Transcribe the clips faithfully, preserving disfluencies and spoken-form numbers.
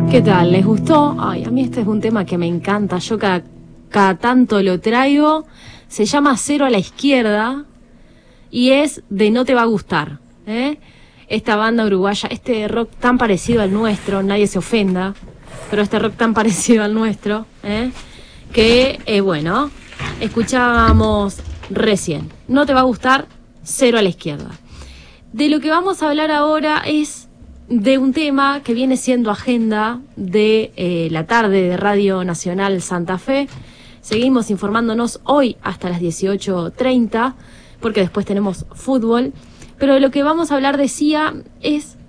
¿Qué tal? ¿Les gustó? Ay, a mí este es un tema que me encanta. Yo cada, cada tanto lo traigo. Se llama Cero a la Izquierda y es de No Te Va a Gustar, ¿eh? Esta banda uruguaya, este rock tan parecido al nuestro, nadie se ofenda, pero este rock tan parecido al nuestro, ¿eh? que, eh, bueno, escuchábamos recién. No Te Va a Gustar, Cero a la Izquierda. De lo que vamos a hablar ahora es de un tema que viene siendo agenda de eh, la tarde de Radio Nacional Santa Fe. Seguimos informándonos hoy hasta las dieciocho treinta, porque después tenemos fútbol. Pero de lo que vamos a hablar, decía, es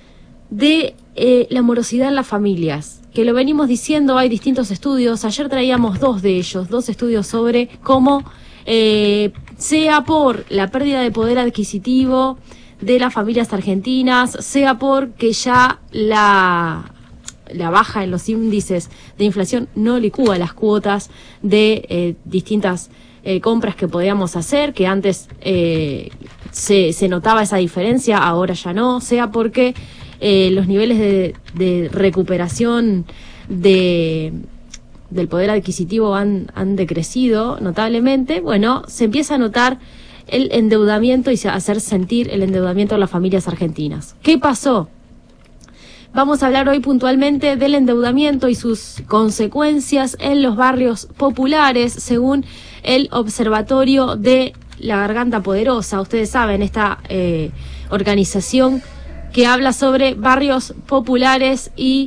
de eh, la morosidad en las familias, que lo venimos diciendo, hay distintos estudios. Ayer traíamos dos de ellos, dos estudios sobre cómo, eh, sea por la pérdida de poder adquisitivo de las familias argentinas, sea porque ya la, la baja en los índices de inflación no licúa las cuotas de eh, distintas eh, compras que podíamos hacer, que antes eh, se, se notaba esa diferencia, ahora ya no, sea porque eh, los niveles de, de recuperación de, del poder adquisitivo han, han decrecido notablemente. Bueno, se empieza a notar el endeudamiento y hacer sentir el endeudamiento de las familias argentinas. ¿Qué pasó? Vamos a hablar hoy puntualmente del endeudamiento y sus consecuencias en los barrios populares, según el Observatorio de la Garganta Poderosa. Ustedes saben, esta eh, organización que habla sobre barrios populares y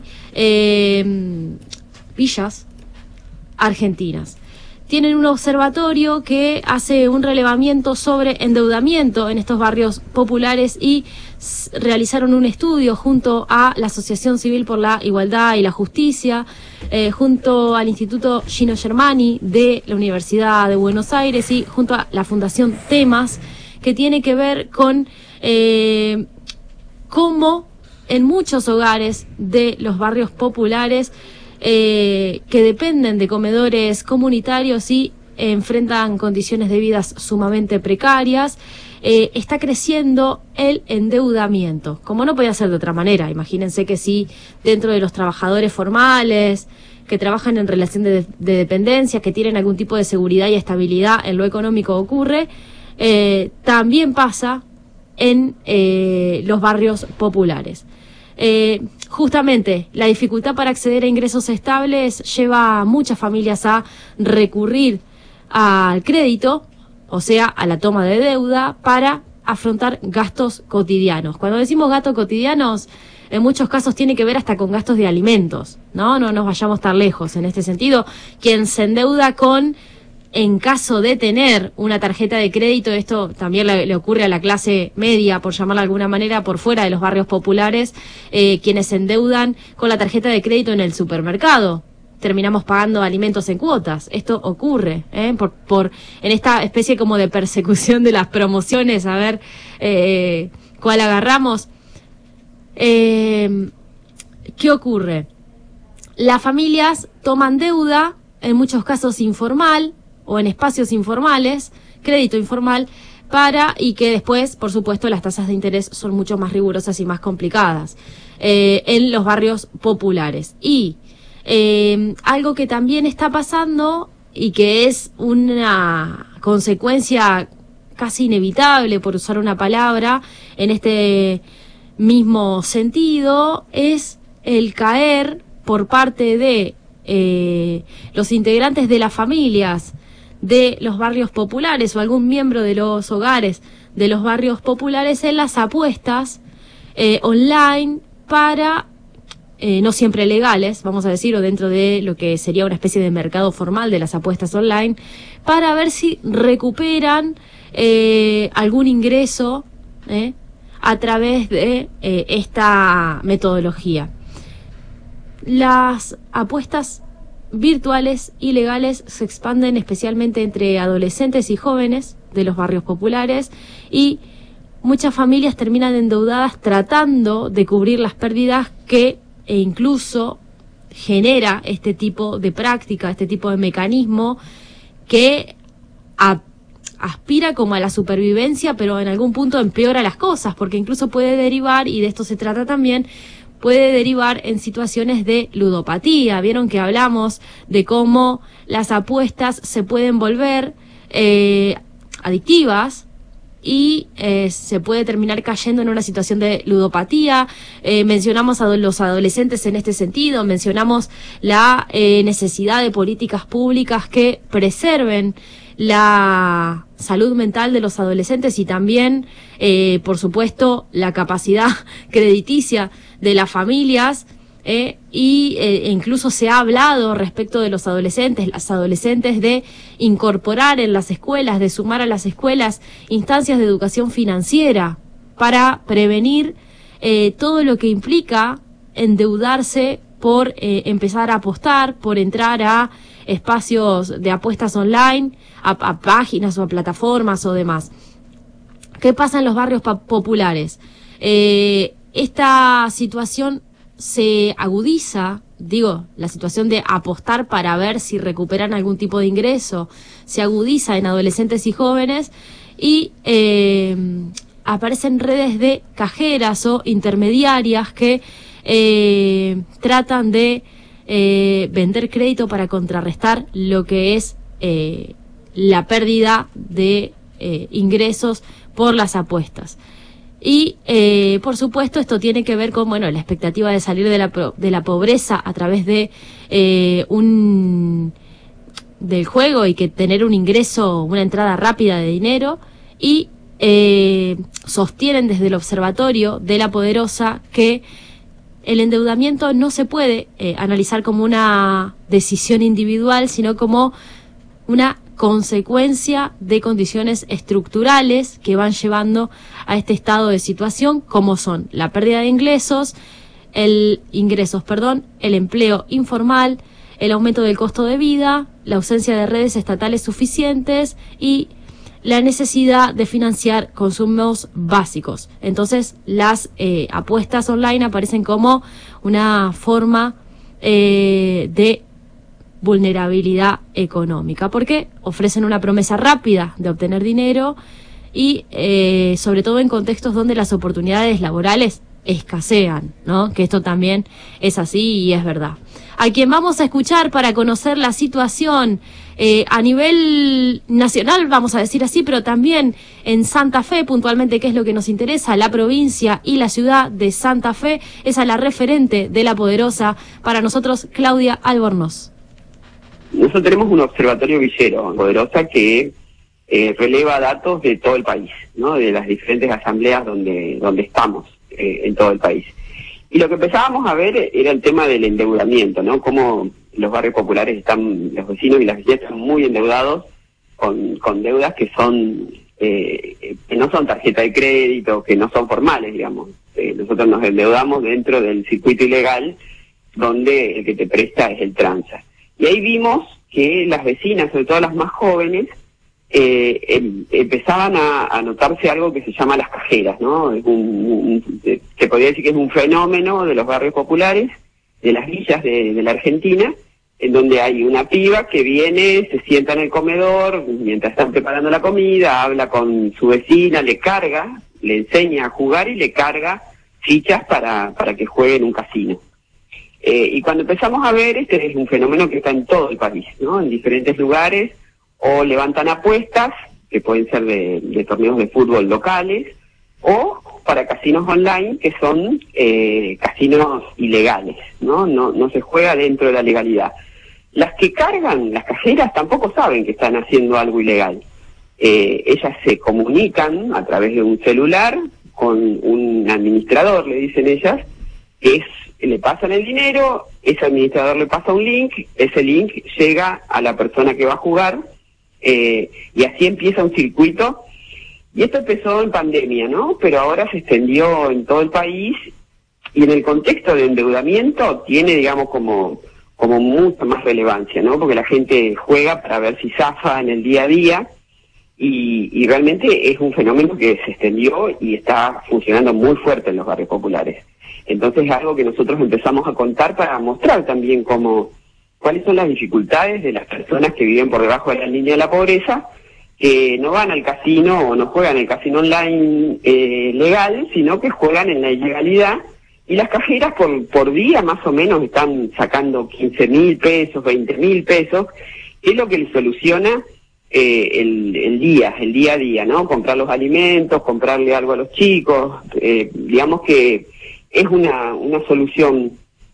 eh, villas argentinas. Tienen un observatorio que hace un relevamiento sobre endeudamiento en estos barrios populares y realizaron un estudio junto a la Asociación Civil por la Igualdad y la Justicia, eh, junto al Instituto Gino Germani de la Universidad de Buenos Aires y junto a la Fundación Temas, que tiene que ver con eh, cómo en muchos hogares de los barrios populares Eh, que dependen de comedores comunitarios y eh, enfrentan condiciones de vida sumamente precarias, eh, está creciendo el endeudamiento, como no podía ser de otra manera. Imagínense que si dentro de los trabajadores formales que trabajan en relación de, de dependencia, que tienen algún tipo de seguridad y estabilidad en lo económico ocurre, eh, también pasa en eh, los barrios populares. Eh, justamente la dificultad para acceder a ingresos estables lleva a muchas familias a recurrir al crédito, o sea, a la toma de deuda para afrontar gastos cotidianos. Cuando decimos gastos cotidianos, en muchos casos tiene que ver hasta con gastos de alimentos, ¿no? No nos vayamos tan lejos en este sentido. Quien se endeuda con, en caso de tener una tarjeta de crédito, esto también le, le ocurre a la clase media, por llamarla de alguna manera, por fuera de los barrios populares, eh, quienes se endeudan con la tarjeta de crédito en el supermercado. Terminamos pagando alimentos en cuotas. Esto ocurre, ¿eh? por, por en esta especie como de persecución de las promociones, a ver eh, cuál agarramos. Eh, ¿Qué ocurre? Las familias toman deuda, en muchos casos informal, o en espacios informales, crédito informal, para, y que después, por supuesto, las tasas de interés son mucho más rigurosas y más complicadas eh, en los barrios populares. Y eh, algo que también está pasando y que es una consecuencia casi inevitable, por usar una palabra, en este mismo sentido, es el caer por parte de eh, los integrantes de las familias de los barrios populares o algún miembro de los hogares de los barrios populares en las apuestas eh, online para, eh, no siempre legales, vamos a decir, o dentro de lo que sería una especie de mercado formal de las apuestas online, para ver si recuperan eh, algún ingreso eh, a través de eh, esta metodología. Las apuestas virtuales y legales se expanden especialmente entre adolescentes y jóvenes de los barrios populares y muchas familias terminan endeudadas tratando de cubrir las pérdidas que e incluso genera este tipo de práctica, este tipo de mecanismo que a, aspira como a la supervivencia, pero en algún punto empeora las cosas, porque incluso puede derivar, y de esto se trata también, puede derivar en situaciones de ludopatía. Vieron que hablamos de cómo las apuestas se pueden volver eh, adictivas y eh, se puede terminar cayendo en una situación de ludopatía. Eh, mencionamos a los adolescentes en este sentido, mencionamos la eh, necesidad de políticas públicas que preserven la salud mental de los adolescentes y también, eh, por supuesto, la capacidad crediticia de las familias. Eh, y eh, incluso se ha hablado respecto de los adolescentes, las adolescentes, de incorporar en las escuelas, de sumar a las escuelas instancias de educación financiera para prevenir eh, todo lo que implica endeudarse por eh, empezar a apostar, por entrar a espacios de apuestas online, a, a páginas o a plataformas o demás. ¿Qué pasa en los barrios populares? Eh, esta situación se agudiza, digo, la situación de apostar para ver si recuperan algún tipo de ingreso, se agudiza en adolescentes y jóvenes y eh, aparecen redes de cajeras o intermediarias que eh, tratan de eh, vender crédito para contrarrestar lo que es eh, la pérdida de eh, ingresos por las apuestas. Y, eh, por supuesto, esto tiene que ver con, bueno, la expectativa de salir de la, de la pobreza a través de eh, un del juego y que tener un ingreso, una entrada rápida de dinero, y eh, sostienen desde el Observatorio de la Poderosa que el endeudamiento no se puede eh, analizar como una decisión individual, sino como una consecuencia de condiciones estructurales que van llevando a este estado de situación, como son la pérdida de ingresos, el ingresos, perdón, el empleo informal, el aumento del costo de vida, la ausencia de redes estatales suficientes y la necesidad de financiar consumos básicos. Entonces, las eh, apuestas online aparecen como una forma eh, de vulnerabilidad económica, porque ofrecen una promesa rápida de obtener dinero y eh, sobre todo en contextos donde las oportunidades laborales escasean, ¿no? Que esto también es así y es verdad. A quien vamos a escuchar para conocer la situación eh, a nivel nacional, vamos a decir así, pero también en Santa Fe, puntualmente, que es lo que nos interesa, la provincia y la ciudad de Santa Fe, es a la referente de La Poderosa, para nosotros, Claudia Albornoz. Nosotros tenemos un observatorio villero, Poderosa, que eh, releva datos de todo el país, ¿no? De las diferentes asambleas donde donde estamos eh, en todo el país. Y lo que empezábamos a ver era el tema del endeudamiento, ¿no? Cómo los barrios populares están, los vecinos y las vecinas están muy endeudados con, con deudas que son eh, que no son tarjeta de crédito, que no son formales, digamos. Eh, nosotros nos endeudamos dentro del circuito ilegal, donde el que te presta es el tranza. Y ahí vimos que las vecinas, sobre todo las más jóvenes, eh, em, empezaban a, a notarse algo que se llama las cajeras, ¿no? Es un, un, se podría decir que es un fenómeno de los barrios populares, de las villas de, de la Argentina, en donde hay una piba que viene, se sienta en el comedor, mientras están preparando la comida, habla con su vecina, le carga, le enseña a jugar y le carga fichas para, para que juegue en un casino. Eh, y cuando empezamos a ver, este es un fenómeno que está en todo el país, ¿no? En diferentes lugares, o levantan apuestas, que pueden ser de, de torneos de fútbol locales, o para casinos online, que son eh, casinos ilegales, ¿no? No, no se juega dentro de la legalidad. Las que cargan, las cajeras, tampoco saben que están haciendo algo ilegal. Eh, ellas se comunican a través de un celular con un administrador, le dicen ellas, que es le pasan el dinero, ese administrador le pasa un link, ese link llega a la persona que va a jugar, eh, y así empieza un circuito. Y esto empezó en pandemia, ¿no? Pero ahora se extendió en todo el país, y en el contexto de endeudamiento tiene, digamos, como, como mucha más relevancia, ¿no? Porque la gente juega para ver si zafa en el día a día, y, y realmente es un fenómeno que se extendió y está funcionando muy fuerte en los barrios populares. Entonces es algo que nosotros empezamos a contar para mostrar también cómo, cuáles son las dificultades de las personas que viven por debajo de la línea de la pobreza, que no van al casino o no juegan el casino online eh, legal, sino que juegan en la ilegalidad y las cajeras por, por día más o menos están sacando quince mil pesos, veinte mil pesos, que es lo que les soluciona eh, el, el día, el día a día, ¿no? Comprar los alimentos, comprarle algo a los chicos, eh, digamos que es una, una solución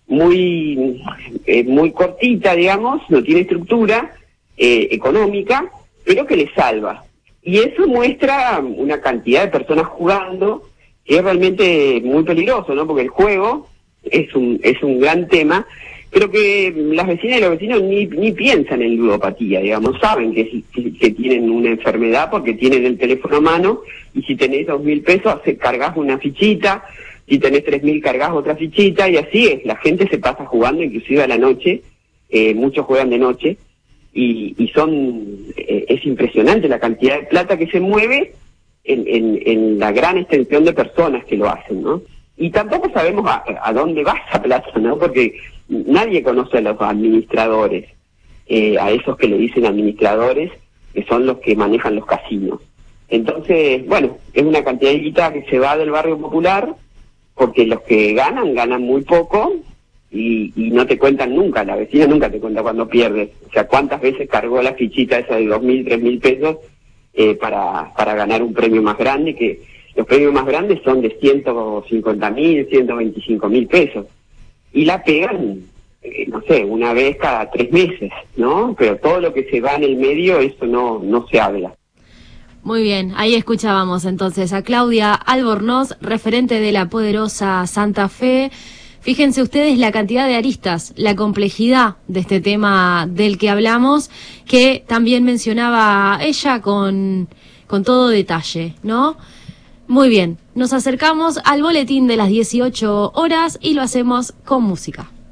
muy, eh, muy cortita, digamos, no tiene estructura eh, económica, pero que les salva. Y eso muestra una cantidad de personas jugando, que es realmente muy peligroso, ¿no? Porque el juego es un es un gran tema, pero que las vecinas y los vecinos ni ni piensan en ludopatía, digamos, saben que, que, que tienen una enfermedad porque tienen el teléfono a mano, y si tenés dos mil pesos, hace, cargas una fichita, si tenés tres mil, cargas otra fichita, y así es, la gente se pasa jugando, inclusive a la noche, eh, muchos juegan de noche, y, y son, eh, es impresionante la cantidad de plata que se mueve En, en, en la gran extensión de personas que lo hacen, ¿no? Y tampoco sabemos a, a dónde va esa plata, ¿no? Porque nadie conoce a los administradores, eh, a esos que le dicen administradores, que son los que manejan los casinos. Entonces, bueno, es una cantidad de guita que se va del barrio popular, porque los que ganan, ganan muy poco, y, y no te cuentan nunca, la vecina nunca te cuenta cuando pierdes. O sea, cuántas veces cargó la fichita esa de dos mil, tres mil pesos, Eh, para para ganar un premio más grande, que los premios más grandes son de ciento cincuenta mil, ciento veinticinco mil pesos, y la pegan, eh, no sé, una vez cada tres meses, ¿no? Pero todo lo que se va en el medio, eso no no se habla. Muy bien, ahí escuchábamos entonces a Claudia Albornoz, referente de la poderosa Santa Fe. Fíjense ustedes la cantidad de aristas, la complejidad de este tema del que hablamos, que también mencionaba ella con, con todo detalle, ¿no? Muy bien, nos acercamos al boletín de las dieciocho horas y lo hacemos con música.